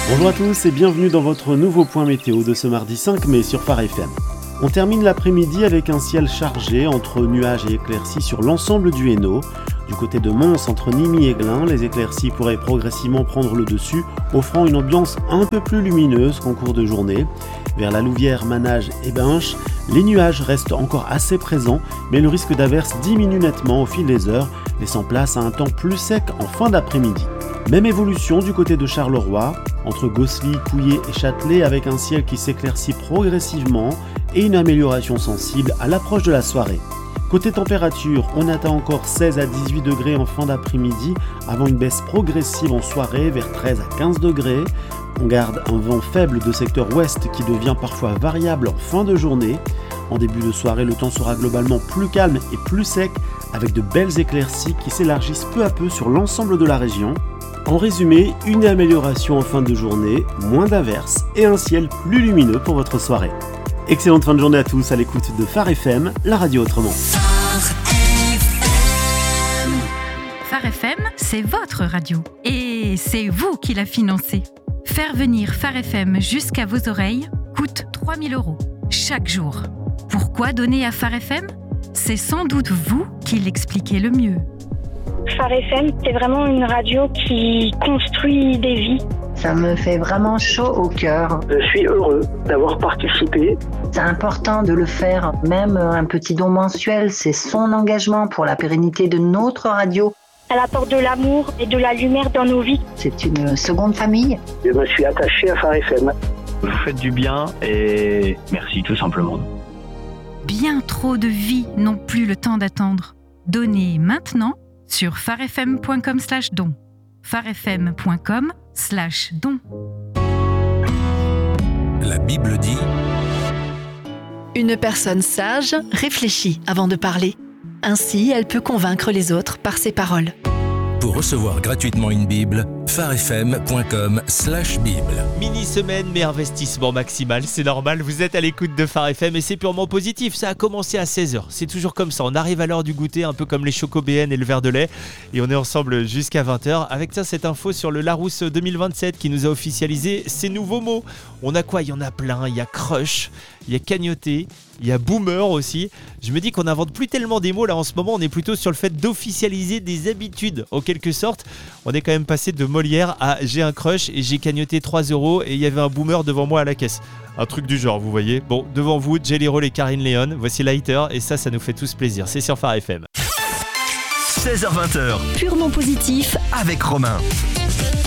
Bonjour à tous et bienvenue dans votre nouveau point météo de ce mardi 5 mai sur Phare FM. On termine l'après-midi avec un ciel chargé entre nuages et éclaircies sur l'ensemble du Hainaut. Du côté de Mons, entre Nimy et Glun, les éclaircies pourraient progressivement prendre le dessus, offrant une ambiance un peu plus lumineuse qu'en cours de journée. Vers la Louvière, Manage et Binche, les nuages restent encore assez présents, mais le risque d'averse diminue nettement au fil des heures, laissant place à un temps plus sec en fin d'après-midi. Même évolution du côté de Charleroi, entre Gosselies, Couillé et Châtelet, avec un ciel qui s'éclaircit progressivement et une amélioration sensible à l'approche de la soirée. Côté température, on atteint encore 16 à 18 degrés en fin d'après-midi, avant une baisse progressive en soirée vers 13 à 15 degrés. On garde un vent faible de secteur ouest qui devient parfois variable en fin de journée. En début de soirée, le temps sera globalement plus calme et plus sec, avec de belles éclaircies qui s'élargissent peu à peu sur l'ensemble de la région. En résumé, une amélioration en fin de journée, moins d'averses et un ciel plus lumineux pour votre soirée. Excellente fin de journée à tous à l'écoute de Phare FM, la radio autrement. Phare FM, c'est votre radio et c'est vous qui la financez. Faire venir Phare FM jusqu'à vos oreilles coûte 3 000 € chaque jour. Pourquoi donner à Phare FM ? C'est sans doute vous qui l'expliquez le mieux. Phare FM, c'est vraiment une radio qui construit des vies. Ça me fait vraiment chaud au cœur. Je suis heureux d'avoir participé. C'est important de le faire, même un petit don mensuel, c'est son engagement pour la pérennité de notre radio. Elle apporte de l'amour et de la lumière dans nos vies. C'est une seconde famille. Je me suis attaché à Phare FM. Vous faites du bien et merci tout simplement. Bien trop de vies n'ont plus le temps d'attendre. Donnez maintenant sur pharefm.com/don. pharefm.com/don. La Bible dit: Une personne sage réfléchit avant de parler. Ainsi, elle peut convaincre les autres par ses paroles. Pour recevoir gratuitement une Bible, pharefm.com/bible. Mini-semaine mais investissement maximal, c'est normal, vous êtes à l'écoute de Phare FM et c'est purement positif, ça a commencé à 16h, c'est toujours comme ça, on arrive à l'heure du goûter, un peu comme les chocobéennes et le verre de lait, et on est ensemble jusqu'à 20h, avec cette info sur le Larousse 2027 qui nous a officialisé ces nouveaux mots. On a quoi ? Il y en a plein, il y a crush, il y a cagnotter, il y a boomer aussi. Je me dis qu'on n'invente plus tellement des mots là en ce moment, on est plutôt sur le fait d'officialiser des habitudes en quelque sorte. On est quand même passé de Molière à j'ai un crush et j'ai cagnoté 3 € et il y avait un boomer devant moi à la caisse. Un truc du genre, vous voyez. Bon, devant vous, Jelly Roll et Karine Léon, voici Lighter et ça nous fait tous plaisir. C'est sur Phare FM. 16h-20h, Purement positif avec Romain.